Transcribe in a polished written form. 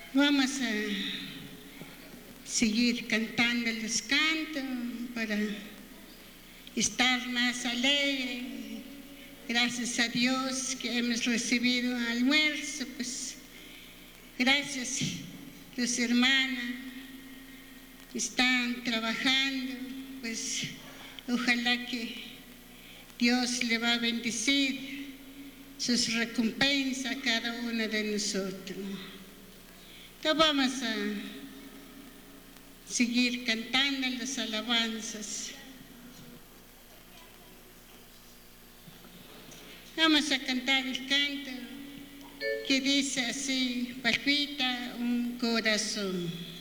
Vamos a seguir cantando los cantos para estar más alegre. Gracias a Dios que hemos recibido almuerzo, pues gracias los hermanos están trabajando, pues ojalá que Dios le va a bendecir sus recompensas a cada uno de nosotros. Entonces vamos a seguir cantando las alabanzas. Vamos a cantar el canto que dice así: palpita un corazón.